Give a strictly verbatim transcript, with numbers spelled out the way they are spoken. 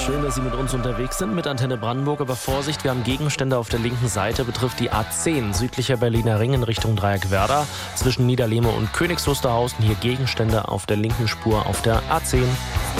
Schön, dass Sie mit uns unterwegs sind, mit Antenne Brandenburg. Aber Vorsicht, wir haben Gegenstände auf der linken Seite, betrifft die A zehn, südlicher Berliner Ring in Richtung Dreieck Werder. Zwischen Niederlehme und Königs Wusterhausen hier Gegenstände auf der linken Spur auf der A zehn.